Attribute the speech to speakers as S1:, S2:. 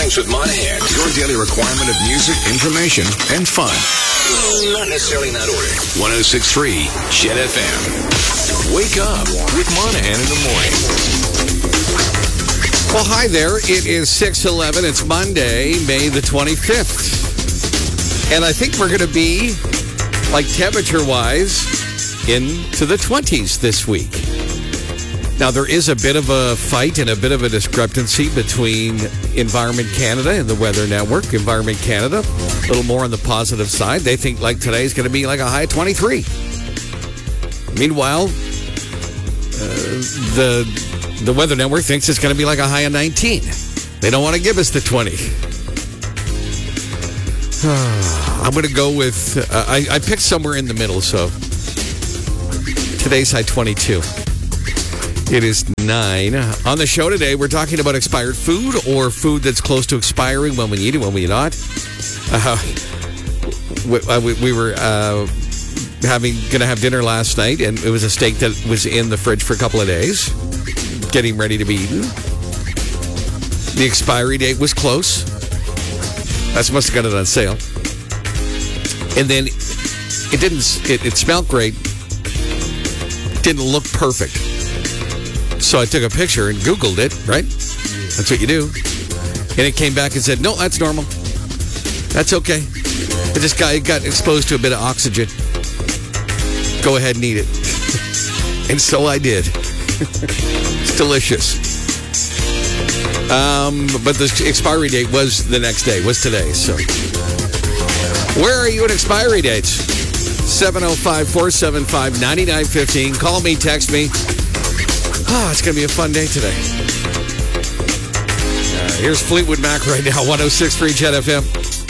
S1: Mornings with Monahan. Your daily requirement of music, information, and fun. Not necessarily in that order. 106.3 Jet FM. Wake up with Monahan in the morning.
S2: Well, hi there. It is 6:11. It's Monday, May the 25th. And I think we're going to be, like temperature-wise, into the 20s this week. Now, there is a bit of a fight and a bit of a discrepancy between Environment Canada and the Weather Network. Environment Canada, a little more on the positive side. They think like today is going to be like a high of 23. Meanwhile, the Weather Network thinks it's going to be like a high of 19. They don't want to give us the 20. I'm going to go with, I picked somewhere in the middle, so today's high 22. It is 9. On the show today, we're talking about expired food or food that's close to expiring when we eat it, when we not. We were going to have dinner last night, and it was a steak that was in the fridge for a couple of days, getting ready to be eaten. The expiry date was close. That must have got it on sale. And then it smelled great. Didn't look perfect. So I took a picture and Googled it, right? That's what you do. And it came back and said, no, that's normal. That's okay. It got exposed to a bit of oxygen. Go ahead and eat it. And so I did. It's delicious. But the expiry date was the next day, was today. So where are you at expiry dates? 705-475-9915. Call me, text me. It's going to be a fun day today. Here's Fleetwood Mac right now, 106.3 Jet FM.